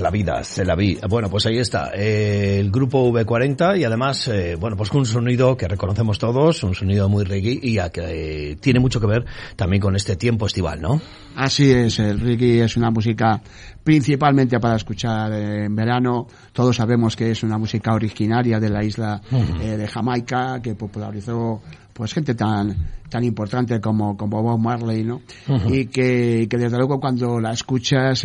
la vida, c'est la vie. Bueno, pues ahí está, el grupo V40 y además, bueno, pues con un sonido que reconocemos todos, un sonido muy reggae y que tiene mucho que ver también con este tiempo estival, ¿no? Así es, el reggae es una música principalmente para escuchar en verano. Todos sabemos que es una música originaria de la isla de Jamaica, que popularizó pues gente tan importante como Bob Marley, ¿no? Y que desde luego cuando la escuchas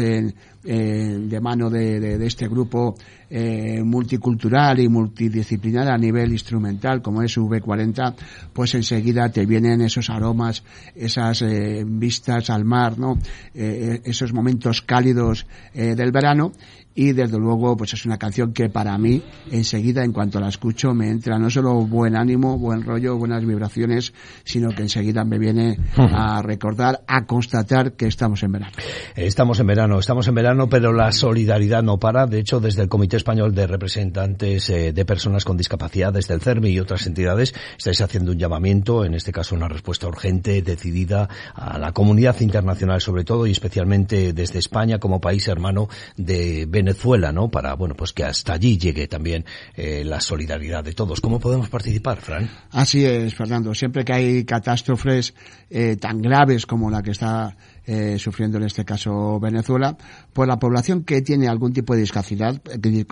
de mano de este grupo multicultural y multidisciplinar a nivel instrumental como es V40, pues enseguida te vienen esos aromas, esas vistas al mar, ¿no? Esos momentos cálidos del verano. Y desde luego pues es una canción que para mí enseguida en cuanto la escucho me entra no solo buen ánimo, buen rollo, buenas vibraciones, sino que enseguida me viene a recordar, a constatar que estamos en verano. Estamos en verano, pero la solidaridad no para. De hecho, desde el Comité Español de Representantes de Personas con Discapacidad, desde el CERMI y otras entidades, estáis haciendo un llamamiento, en este caso una respuesta urgente, decidida a la comunidad internacional sobre todo y especialmente desde España como país hermano de Venezuela, ¿no? Para, bueno, pues que hasta allí llegue también la solidaridad de todos. ¿Cómo podemos participar, Fran? Así es, Fernando. Siempre que hay catástrofes tan graves como la que está sufriendo en este caso Venezuela, pues la población que tiene algún tipo de discapacidad,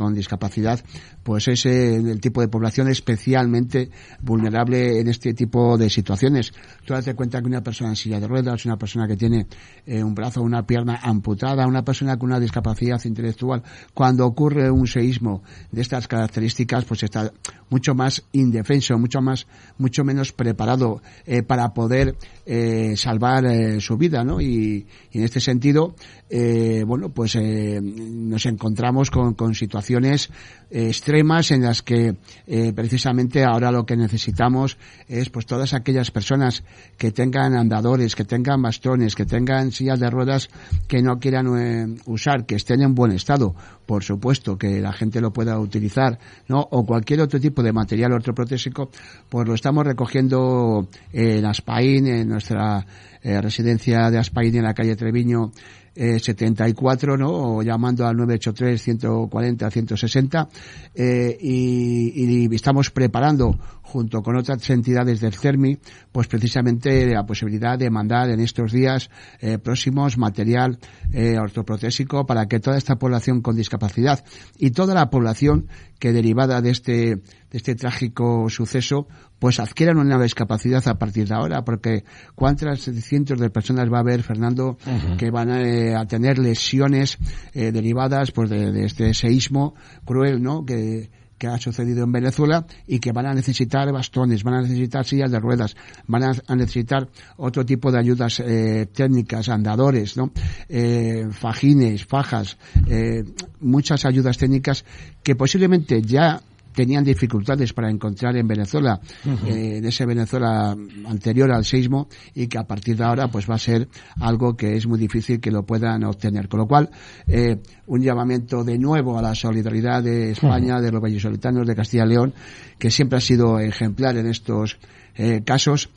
pues es el tipo de población especialmente vulnerable en este tipo de situaciones. Tú date cuenta que una persona en silla de ruedas, una persona que tiene un brazo o una pierna amputada, una persona con una discapacidad intelectual, cuando ocurre un seísmo de estas características, pues está mucho más indefenso, mucho menos preparado para poder salvar su vida, ¿no? Y en este sentido, bueno, pues nos encontramos con situaciones extremas en las que precisamente ahora lo que necesitamos es pues todas aquellas personas que tengan andadores, que tengan bastones, que tengan sillas de ruedas que no quieran usar, que estén en buen estado, por supuesto, que la gente lo pueda utilizar, ¿no? O cualquier otro tipo de material ortoprotésico, pues lo estamos recogiendo en Aspaín, en nuestra residencia de Aspaín en la calle Treviño 74, ¿no? O llamando al 983-140-160 y estamos preparando junto con otras entidades del CERMI pues precisamente la posibilidad de mandar en estos días próximos material ortoprotésico para que toda esta población con discapacidad y toda la población que derivada de este trágico suceso pues adquieran una discapacidad a partir de ahora, porque cuántas cientos de personas va a haber, Fernando, que van a tener lesiones derivadas pues de este seísmo cruel, ¿no? que ha sucedido en Venezuela y que van a necesitar bastones, van a necesitar sillas de ruedas, van a necesitar otro tipo de ayudas técnicas, andadores, ¿no? Fajines, fajas, muchas ayudas técnicas que posiblemente ya tenían dificultades para encontrar en Venezuela, en ese Venezuela anterior al seísmo, y que a partir de ahora pues va a ser algo que es muy difícil que lo puedan obtener. Con lo cual, un llamamiento de nuevo a la solidaridad de España, de los vallisoletanos, de Castilla y León, que siempre ha sido ejemplar en estos casos,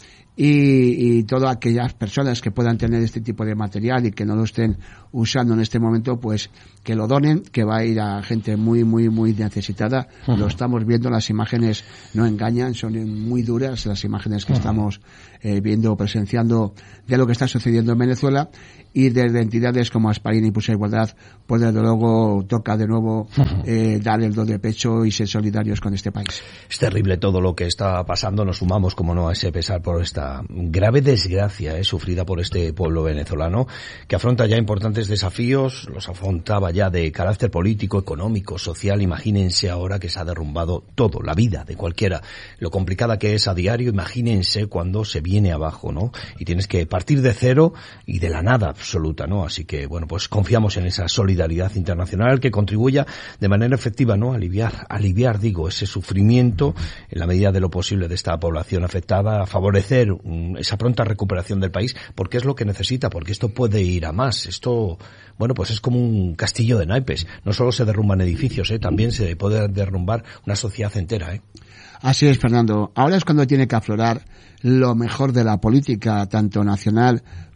y todas aquellas personas que puedan tener este tipo de material y que no lo estén usando en este momento, pues que lo donen, que va a ir a gente muy necesitada. Lo estamos viendo, las imágenes no engañan, son muy duras las imágenes que estamos viendo, presenciando de lo que está sucediendo en Venezuela, y desde entidades como Aspaín y Pulsa Igualdad, pues desde luego toca de nuevo dar el do de pecho y ser solidarios con este país. Es terrible todo lo que está pasando, nos sumamos, como no, a ese pesar por esta grave desgracia sufrida por este pueblo venezolano, que afronta ya importantes desafíos, los afrontaba ya de carácter político, económico, social. Imagínense ahora que se ha derrumbado todo, la vida de cualquiera, lo complicada que es a diario. Imagínense cuando se viene abajo, ¿no? Y tienes que partir de cero y de la nada absoluta, ¿no? Así que, bueno, pues confiamos en esa solidaridad internacional que contribuya de manera efectiva, ¿no? Aliviar, digo, ese sufrimiento en la medida de lo posible de esta población afectada, a favorecer esa pronta recuperación del país, porque es lo que necesita, porque esto puede ir a más. Esto, bueno, pues es como un castillo de naipes. No solo se derrumban edificios, también se puede derrumbar una sociedad entera, Así es, Fernando. Ahora es cuando tiene que aflorar lo mejor de la política, tanto nacional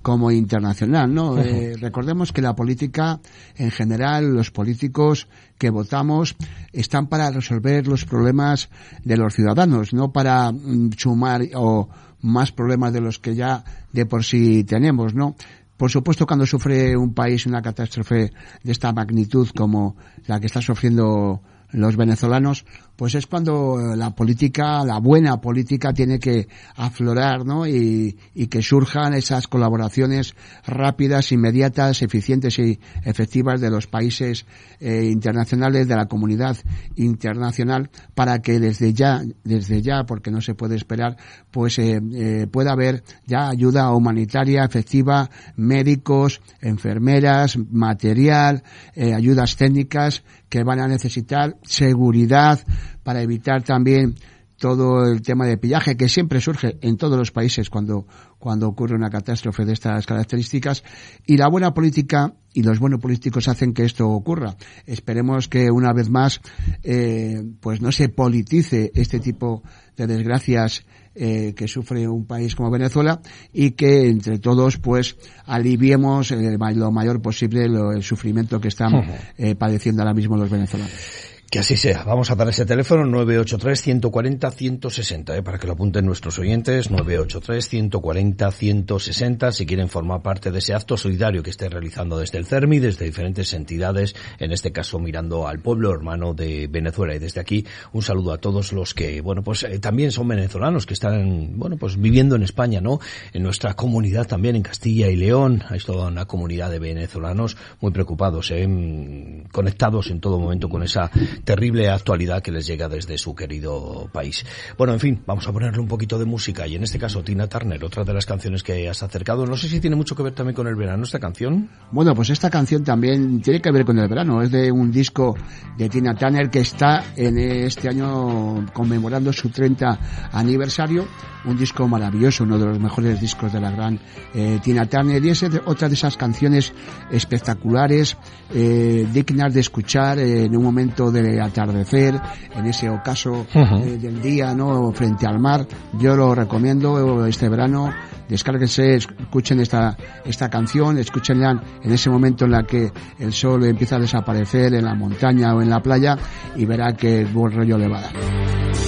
como internacional, ¿no? Recordemos que la política, en general, los políticos que votamos están para resolver los problemas de los ciudadanos, no para sumar o más problemas de los que ya de por sí tenemos, ¿no? Por supuesto, cuando sufre un país una catástrofe de esta magnitud como la que está sufriendo los venezolanos, pues es cuando la política, la buena política, tiene que aflorar, ¿no? Y que surjan esas colaboraciones rápidas, inmediatas, eficientes y efectivas de los países internacionales, de la comunidad internacional, para que desde ya, porque no se puede esperar, pues pueda haber ya ayuda humanitaria efectiva, médicos, enfermeras, material, ayudas técnicas que van a necesitar, seguridad, para evitar también todo el tema de pillaje que siempre surge en todos los países cuando ocurre una catástrofe de estas características, y la buena política y los buenos políticos hacen que esto ocurra. Esperemos que una vez más pues no se politice este tipo de desgracias que sufre un país como Venezuela, y que entre todos pues aliviemos lo mayor posible el sufrimiento que están padeciendo ahora mismo los venezolanos. Que así sea. Vamos a dar ese teléfono 983-140-160, para que lo apunten nuestros oyentes, 983-140-160, si quieren formar parte de ese acto solidario que esté realizando desde el CERMI, desde diferentes entidades, en este caso mirando al pueblo hermano de Venezuela. Y desde aquí un saludo a todos los que, también son venezolanos, que están, viviendo en España, ¿no? En nuestra comunidad también, en Castilla y León, hay toda una comunidad de venezolanos muy preocupados, conectados en todo momento con esa terrible actualidad que les llega desde su querido país. Bueno, en fin, vamos a ponerle un poquito de música, y en este caso Tina Turner, otra de las canciones que has acercado. No sé si tiene mucho que ver también con el verano esta canción. Bueno, pues esta canción también tiene que ver con el verano. Es de un disco de Tina Turner que está en este año conmemorando su 30 aniversario. Un disco maravilloso, uno de los mejores discos de la gran Tina Turner, y es otra de esas canciones espectaculares, dignas de escuchar en un momento de atardecer, en ese ocaso del día, ¿no? Frente al mar. Yo lo recomiendo este verano. Descárguense, escuchen esta canción, escúchenla en ese momento en la que el sol empieza a desaparecer en la montaña o en la playa, y verá que buen rollo le va a dar.